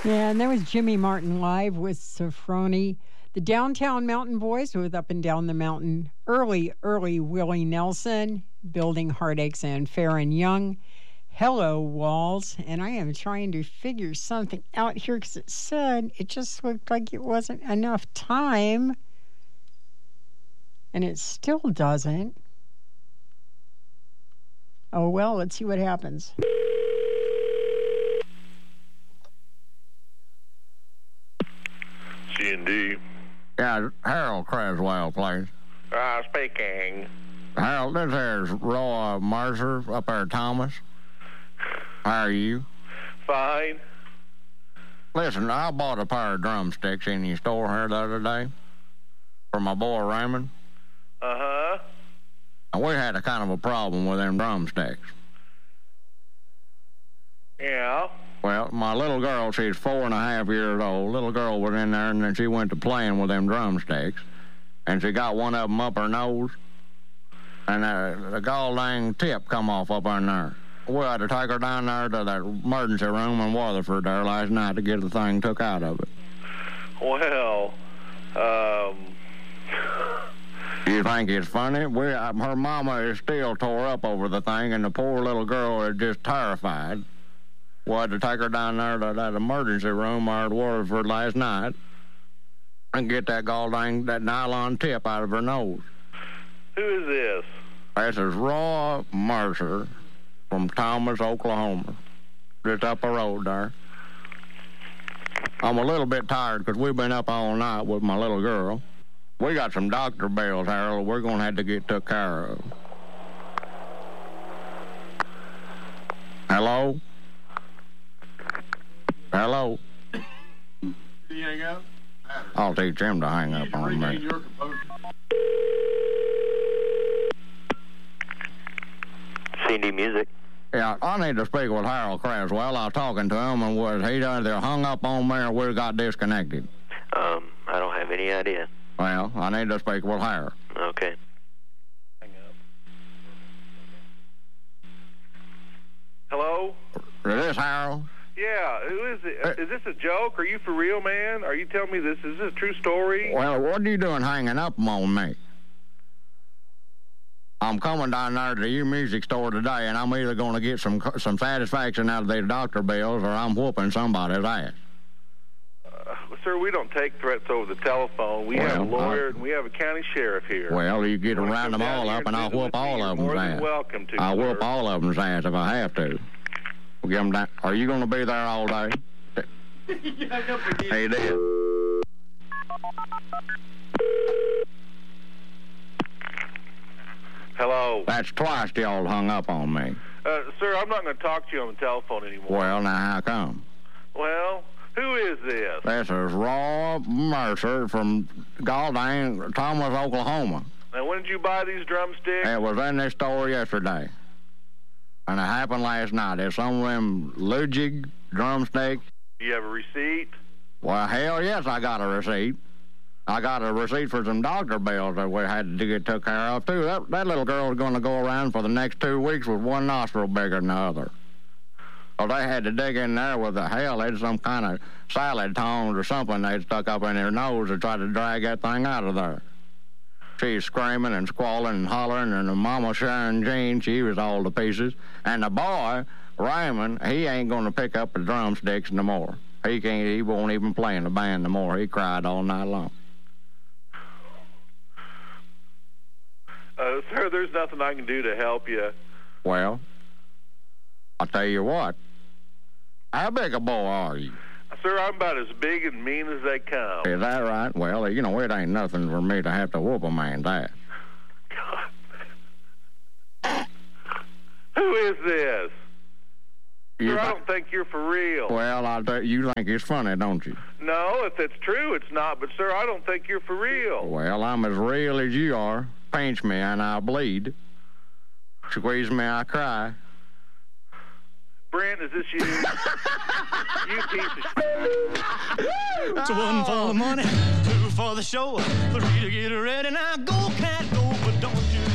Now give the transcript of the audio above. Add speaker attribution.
Speaker 1: Yeah, and that was Jimmy Martin live with Sofroni. The Downtown Mountain Boys with Up and Down the Mountain. Early Willie Nelson, Building Heartaches, and Farron Young. Hello, Walls. And I am trying to figure something out here because it said it just looked like it wasn't enough time. And it still doesn't. Oh, well, let's see what happens.
Speaker 2: C&D.
Speaker 3: Yeah, Harold Creswell, please.
Speaker 2: Speaking.
Speaker 3: Harold, this here's Roy Mercer up there at Thomas. How are you?
Speaker 2: Fine.
Speaker 3: Listen, I bought a pair of drumsticks in your store here the other day for my boy Raymond.
Speaker 2: Uh-huh.
Speaker 3: And we had a kind of a problem with them drumsticks.
Speaker 2: Yeah.
Speaker 3: Well, my little girl, she's 4.5 years old. Little girl was in there, and then she went to playing with them drumsticks. And she got one of them up her nose. And the gall dang tip come off up in there. We had to take her down there to that emergency room in Weatherford there last night to get the thing took out of it.
Speaker 2: Well,
Speaker 3: You think it's funny? Her mama is still tore up over the thing, and the poor little girl is just terrified. We had to take her down there to that emergency room at Waterford last night and get that that nylon tip out of her nose.
Speaker 2: who is this?
Speaker 3: This is Roy Mercer from Thomas, Oklahoma. Just up the road there. I'm a little bit tired because we've been up all night with my little girl. We got some doctor bills, Harold, we're going to have to get took care of. Hello? Hello?
Speaker 4: You hang up?
Speaker 3: I'll teach him to hang up on me.
Speaker 2: C&D Music.
Speaker 3: Yeah, I need to speak with Harold Creswell. I was talking to him, and was he either hung up on me or we got disconnected?
Speaker 2: I don't have any idea.
Speaker 3: Well, I need to speak with Harold.
Speaker 2: Okay. Hang up. Hello?
Speaker 3: Is this Harold?
Speaker 2: Yeah, who is it? Is this a joke? Are you for real, man? Are you telling me this? Is this a true story?
Speaker 3: Well, what are you doing hanging up on me? I'm coming down there to your music store today, and I'm either going to get some satisfaction out of these doctor bills, or I'm whooping somebody's ass.
Speaker 2: Sir, we don't take threats over the telephone. We have a lawyer and we have a county sheriff here.
Speaker 3: Well, you get around them all up, and I'll whoop all of them's ass.
Speaker 2: Welcome to.
Speaker 3: I'll whoop all of them's ass if I have to. We'll get them down. Are you going to be there all day? He did.
Speaker 2: Hello.
Speaker 3: That's twice y'all hung up on me.
Speaker 2: Sir, I'm not going to talk to you on the telephone anymore.
Speaker 3: Well, now how come?
Speaker 2: Well, who is this?
Speaker 3: This is Roy Mercer from Thomas, Oklahoma.
Speaker 2: Now, when did you buy these drumsticks?
Speaker 3: It was in this store yesterday. And it happened last night. It's some of them Ludwig drumsticks.
Speaker 2: Do you have a receipt?
Speaker 3: Well, hell yes, I got a receipt. I got a receipt for some doctor bills that we had to get took care of, too. That little girl was going to go around for the next 2 weeks with one nostril bigger than the other. Well, they had to dig in there with they had some kind of salad tongs or something they stuck up in their nose to try to drag that thing out of there. She's screaming and squalling and hollering, and the mama Sharon Jean, she was all to pieces. And the boy, Raymond, he ain't going to pick up the drumsticks no more. He won't even play in the band no more. He cried all night long.
Speaker 2: Sir, there's nothing I can do to help you.
Speaker 3: Well, I'll tell you what. How big a boy are you?
Speaker 2: Sir, I'm about as big and mean as they come.
Speaker 3: Is that right? Well, it ain't nothing for me to have to whoop a man's ass.
Speaker 2: God. Who is this? Sir, I don't think you're for real.
Speaker 3: Well, you think it's funny, don't you?
Speaker 2: No, if it's true, it's not. But, sir, I don't think you're for real.
Speaker 3: Well, I'm as real as you are. Pinch me and I bleed. Squeeze me, I cry.
Speaker 2: Brent, is this you? You piece of shit.
Speaker 5: It's 1 for the money, 2 for the show, 3 to get ready. Now go, cat, go, but don't you